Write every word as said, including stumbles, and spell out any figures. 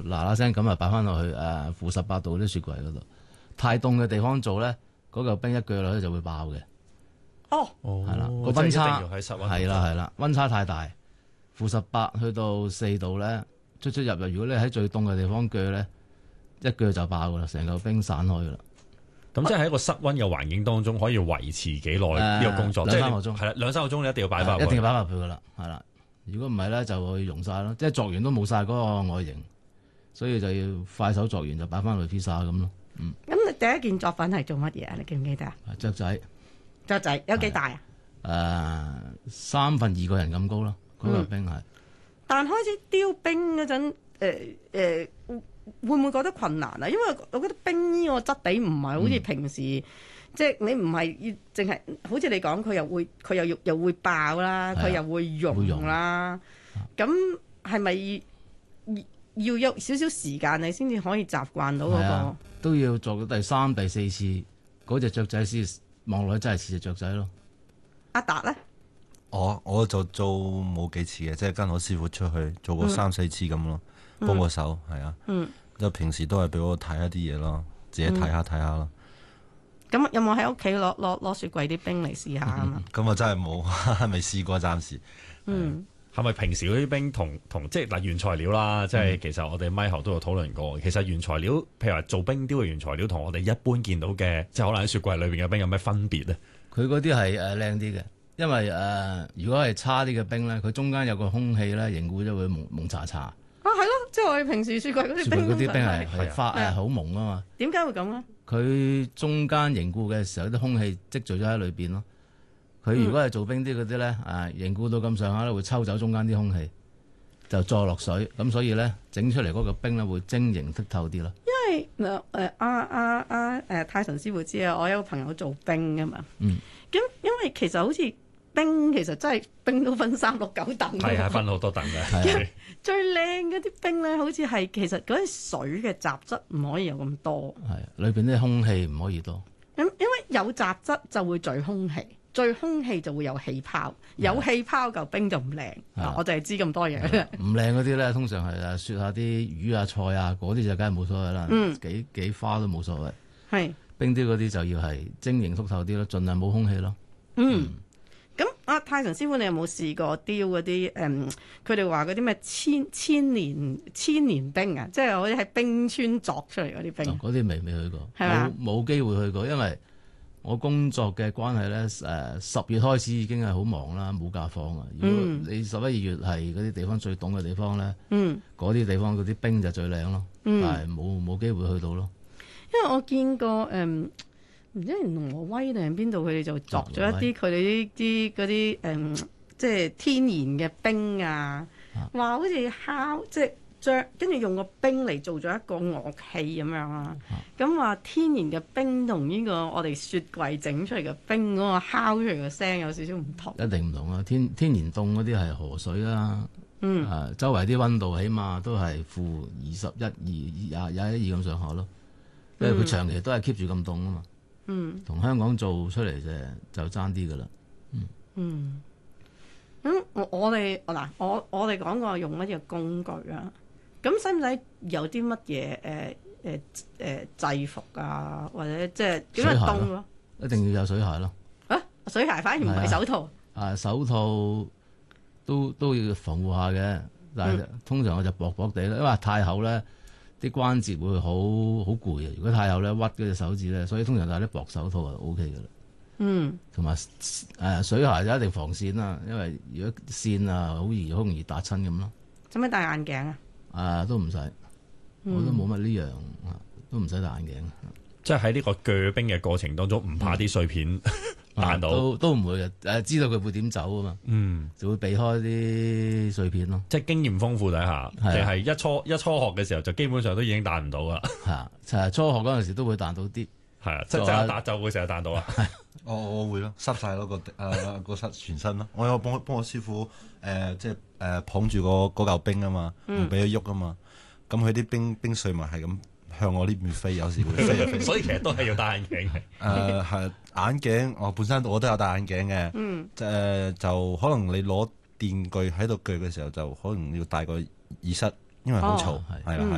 嗱聲咁啊擺翻落去誒負十八度啲雪櫃嗰度。太凍嘅地方做咧，嗰嚿冰一鋸落去就會爆嘅。 哦， 係啦，個即係一定溫差要喺室溫度係啦係啦，溫差太大，負十八去到四度咧，出出入入，如果你喺最凍嘅地方鋸咧，一鋸就爆噶啦，成嚿冰散開噶啦。 咁即係喺一個室溫嘅環境當中，可以維持幾耐呢個工作？ 兩三個鐘係啦，兩三個鐘你一定要擺翻入去， 一定要擺入去噶啦，係啦。如果唔係咧，就會溶晒咯，即係作完都冇晒嗰個外形，所以就要快手作完就擺翻去披薩咁咯。嗯。 咁你第一件作品係做乜嘢啊？你記唔記得啊？ 雀仔。 雀仔有幾大啊？ 誒、呃，三分二個人咁高咯，嗰、那個冰係、嗯。 但開始雕冰嗰陣，誒、呃、誒、呃，會唔會覺得困難啊？因為我覺得冰呢個質地唔係好似平時，嗯、即係你唔係要淨係，好似你講佢又會佢又又會爆啦，佢又會溶啦。咁係咪要有少少時間你先至可以習慣到嗰、那個？ 都要做到第三、第四次，嗰隻雀仔先望落去真係似隻雀仔咯。 阿達咧？ 我我就做冇幾次嘅，即係跟我師傅出去做過三四次咁咯，幫個手係啊。嗯，就平時都係俾我睇一啲嘢咯，自己睇下睇下咯。 咁、嗯、有冇喺屋企攞攞攞雪櫃啲冰嚟試下啊？嘛， 咁啊真係冇，未試過暫時。 嗯， 係咪平時嗰啲冰同同即係嗱原材料啦？即係、嗯、其實我哋咪後都有討論過。其實原材料，譬如話做冰雕嘅原材料，同我哋一般見到嘅，即係可能喺雪櫃裏邊嘅冰有咩分別咧？ 佢嗰啲係誒靚啲嘅，因為誒、呃、如果係差啲嘅冰咧，佢中間有個空氣咧，凝固咗會蒙蒙查查。 啊，係咯，即係我哋平時雪櫃嗰啲冰， 嗰啲冰係係花誒好蒙啊嘛。 點解會咁咧？ 佢中間凝固嘅時候，啲空氣積聚咗喺裏邊咯。佢如果係做冰啲嗰啲咧，誒凝固到咁上下咧，會抽走中間啲空氣，就再落水，咁所以咧整出嚟嗰個冰咧會晶瑩剔透啲咯。 因為嗱誒阿阿阿誒泰臣師傅知啊，我有個朋友做冰噶嘛。嗯。咁因為其實好似冰其實真係冰都分三六九等。 係啊，分好多等嘅。 最靚嗰啲冰咧，好似係其實嗰啲水嘅雜質唔可以有咁多。 係，裏邊啲空氣唔可以多。 咁因為有雜質就會聚空氣。聚空氣就會有氣泡，有氣泡嚿冰就唔靚。我就係知咁多嘢。 唔靚嗰啲咧，通常係誒雪下啲魚啊、菜啊嗰啲就梗係冇所謂啦。嗯，幾幾花都冇所謂。係冰雕嗰啲就要係晶瑩剔透啲咯，盡量冇空氣咯。 嗯，咁阿泰臣師傅，你有冇試過雕嗰啲誒？佢哋話嗰啲咩千千年千年冰啊，即係好似喺冰川鑿出嚟嗰啲冰。 嗰啲未未去過， 冇冇機會去過，因為我工作嘅關係咧，誒、呃、十月開始已經係好忙啦，冇假放啊。如果你十一二月係嗰啲地方最凍嘅地方咧，嗰、嗯、啲地方嗰啲冰就最靚咯，嗯、但係冇冇機會去到咯。 因為我見過誒，唔、嗯、知係挪威定係邊度，佢哋就鑿咗一啲佢哋啲啲嗰啲誒，即係天然嘅冰啊，話、啊、好似烤即係。跟住用個冰嚟做咗一個樂器咁樣啊，咁話天然嘅冰同呢個我哋雪櫃整出嚟嘅冰嗰個敲出嚟嘅聲有少少唔同。 一定唔同啊！天天然凍嗰啲係河水啦，嗯，啊周圍啲溫度起碼都係負二十一二廿廿一二咁上下咯，因為佢長期都係 keep 住咁凍啊嘛，嗯，同香港做出嚟嘅就爭啲噶啦，嗯嗯，咁我我哋嗱我我哋講過用乜嘢工具啊？咁使唔使有啲乜嘢誒誒誒制服啊，或者即係點樣凍咯？ 一定要有水鞋咯。 啊，水鞋反而唔係手套。啊， 啊手套都都要防護下嘅，但係通常我就薄薄地啦，因為太厚咧，啲關節會好好攰啊。如果太厚咧，屈嗰隻手指咧，所以通常戴啲薄手套就 O K 嘅啦。嗯，同埋誒水鞋就一定防線啦，因為如果線啊好易好容易打親咁咯。 使唔使戴眼鏡啊？ 啊，都唔使，我都冇乜呢樣，都唔使戴眼鏡。 即係喺呢個鋸冰嘅過程當中，唔怕啲碎片彈到， 啊、都都唔會嘅。誒，知道佢會點走啊嘛，嗯，就會避開啲碎片咯。 即係經驗豐富底下，定係一初一初學嘅時候就基本上都已經彈唔到啦。係啊， 就係初學嗰陣時都會彈到啲，係啊，即係即係打就會成日彈到啦。 我我會咯，濕晒咯個誒個身全身咯。我有幫幫我師傅誒、呃，即係誒捧住個嗰嚿冰啊嘛，唔俾佢喐啊嘛。咁佢啲冰冰碎物係咁向我呢邊飛，有時會飛飛。 所以其實都係要戴眼鏡嘅。 誒係眼鏡，我本身我都有戴眼鏡嘅。嗯。誒、呃、就可能你攞電鋸喺度鋸嘅時候，就可能要戴個耳塞，因為好嘈。係啦係啦。